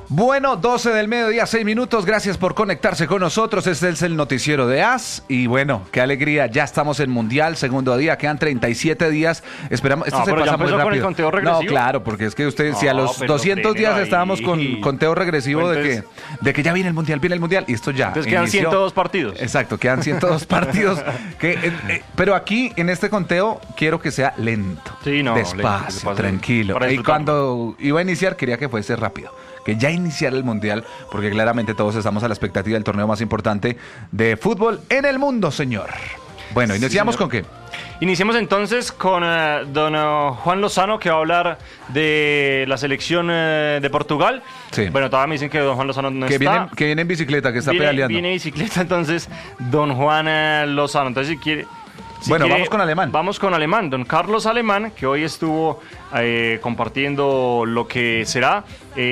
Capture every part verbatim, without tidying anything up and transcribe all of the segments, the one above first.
Bueno, doce del mediodía, seis minutos. Gracias por conectarse con nosotros. Este es el noticiero de A S. Y bueno, qué alegría. Ya estamos en Mundial, segundo día. Quedan treinta y siete días. Esperamos. Esto no, se pero pasa ya muy empezó rápido. Con el conteo regresivo. No, claro, porque es que usted, no, si a los doscientos días ahí. estábamos con conteo regresivo Entonces, de que de que ya viene el Mundial, viene el Mundial. Y esto ya. Entonces quedan inició. ciento dos partidos. Exacto, quedan ciento dos partidos. Que, eh, eh, pero aquí, en este conteo, quiero que sea lento. Sí, no, despacio, lento, tranquilo. Y cuando iba a iniciar, quería que fuese rápido. Que ya iniciara el Mundial, porque claramente todos estamos a la expectativa del torneo más importante de fútbol en el mundo, señor. Bueno, ¿iniciamos sí, con qué? Iniciemos entonces con uh, don uh, Juan Lozano, que va a hablar de la selección uh, de Portugal. Sí. Bueno, todavía me dicen que don Juan Lozano no que está. Viene, que viene en bicicleta, que está viene, pedaleando. Viene en bicicleta, entonces, don Juan uh, Lozano. Entonces, si quiere... Si bueno, quiere, vamos con Alemán. Vamos con Alemán. Don Carlos Alemán, que hoy estuvo eh, compartiendo lo que será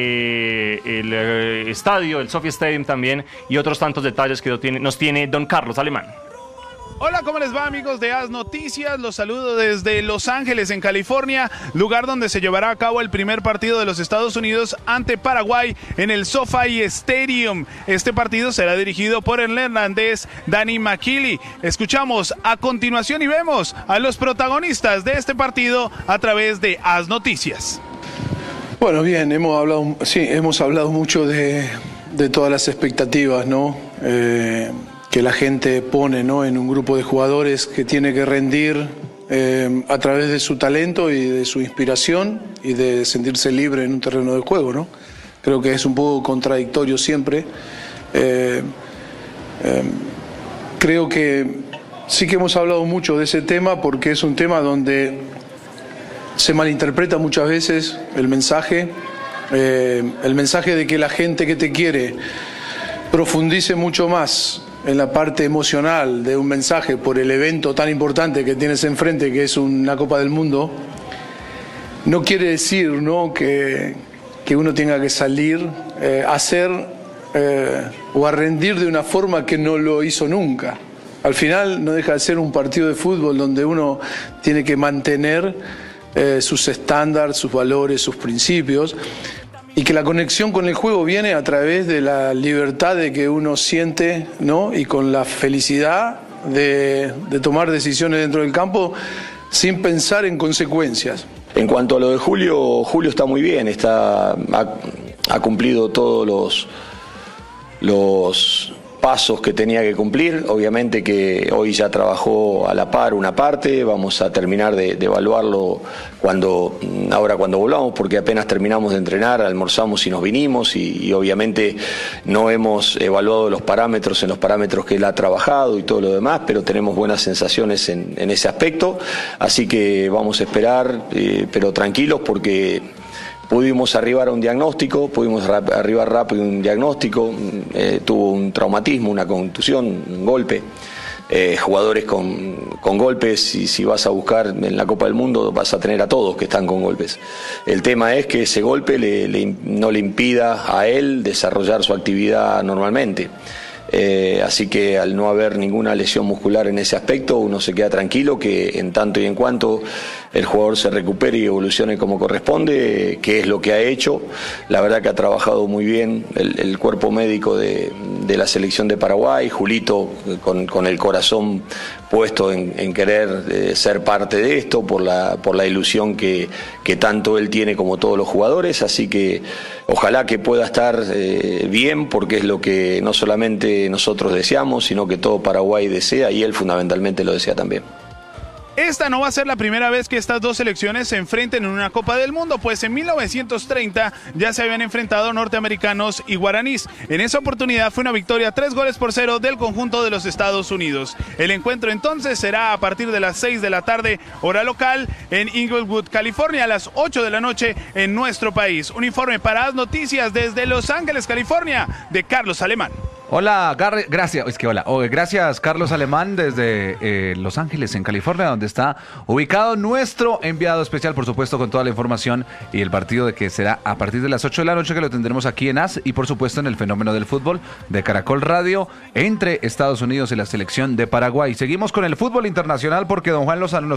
eh, el eh, estadio, el Sophie Stadium también, y otros tantos detalles que tiene, nos tiene don Carlos Alemán. Hola, ¿cómo les va, amigos de A S Noticias? Los saludo desde Los Ángeles, en California, lugar donde se llevará a cabo el primer partido de los Estados Unidos ante Paraguay en el SoFi Stadium. Este partido será dirigido por el neerlandés Danny McKinley. Escuchamos a continuación y vemos a los protagonistas de este partido a través de A S Noticias. Bueno, bien, hemos hablado, sí, hemos hablado mucho de, de todas las expectativas, ¿no? Eh... que la gente pone, ¿no?, en un grupo de jugadores que tiene que rendir eh, a través de su talento y de su inspiración y de sentirse libre en un terreno de juego, ¿no? Creo que es un poco contradictorio siempre. Eh, eh, creo que sí que hemos hablado mucho de ese tema porque es un tema donde se malinterpreta muchas veces el mensaje, eh, el mensaje de que la gente que te quiere profundice mucho más en la parte emocional de un mensaje por el evento tan importante que tienes enfrente, que es una Copa del Mundo, no quiere decir, ¿no?, que, que uno tenga que salir eh, a hacer eh, o a rendir de una forma que no lo hizo nunca. Al final no deja de ser un partido de fútbol donde uno tiene que mantener eh, sus estándares, sus valores, sus principios, y que la conexión con el juego viene a través de la libertad de que uno siente, ¿no?, y con la felicidad de, de tomar decisiones dentro del campo sin pensar en consecuencias. En cuanto a lo de Julio, Julio está muy bien, está, ha, ha cumplido todos los, los pasos que tenía que cumplir. Obviamente que hoy ya trabajó a la par una parte, vamos a terminar de, de evaluarlo cuando ahora cuando volvamos, porque apenas terminamos de entrenar, almorzamos y nos vinimos y, y obviamente no hemos evaluado los parámetros en los parámetros que él ha trabajado y todo lo demás, pero tenemos buenas sensaciones en, en ese aspecto, así que vamos a esperar, eh, pero tranquilos porque pudimos arribar a un diagnóstico, pudimos rap- arribar rápido a un diagnóstico, eh, tuvo un traumatismo, una contusión, un golpe. Eh, jugadores con, con golpes, y si vas a buscar en la Copa del Mundo vas a tener a todos que están con golpes. El tema es que ese golpe le, le, no le impida a él desarrollar su actividad normalmente. Eh, así que al no haber ninguna lesión muscular en ese aspecto, uno se queda tranquilo que en tanto y en cuanto el jugador se recupere y evolucione como corresponde, que es lo que ha hecho. La verdad que ha trabajado muy bien el, el cuerpo médico de, de la selección de Paraguay, Julito con, con el corazón puesto en, en querer eh, ser parte de esto por la, por la ilusión que, que tanto él tiene como todos los jugadores, así que ojalá que pueda estar eh, bien, porque es lo que no solamente nosotros deseamos, sino que todo Paraguay desea y él fundamentalmente lo desea también. Esta no va a ser la primera vez que estas dos selecciones se enfrenten en una Copa del Mundo, pues en mil novecientos treinta ya se habían enfrentado norteamericanos y guaraníes. En esa oportunidad fue una victoria tres goles por cero del conjunto de los Estados Unidos. El encuentro entonces será a partir de las seis de la tarde, hora local, en Inglewood, California, a las ocho de la noche en nuestro país. Un informe para A S Noticias desde Los Ángeles, California, de Carlos Alemán. Hola, Gar gracias, es que hola, oh, gracias Carlos Alemán desde eh, Los Ángeles, en California, donde está ubicado nuestro enviado especial, por supuesto, con toda la información y el partido de que será a partir de las ocho de la noche, que lo tendremos aquí en A S y por supuesto en el Fenómeno del Fútbol de Caracol Radio entre Estados Unidos y la selección de Paraguay. Seguimos con el fútbol internacional porque don Juan Lozano nos